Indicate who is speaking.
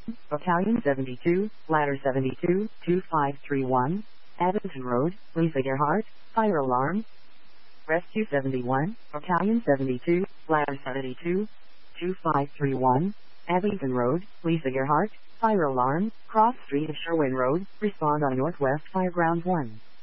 Speaker 1: Battalion 72, Ladder 72, 2531, Abington Road, Lisa Gerhardt, fire alarm. Rescue 71, Battalion 72, Ladder 72, 2531, Abington Road, Lisa Gerhardt, fire alarm, cross street of Sherwin Road, respond on Northwest Fireground 1.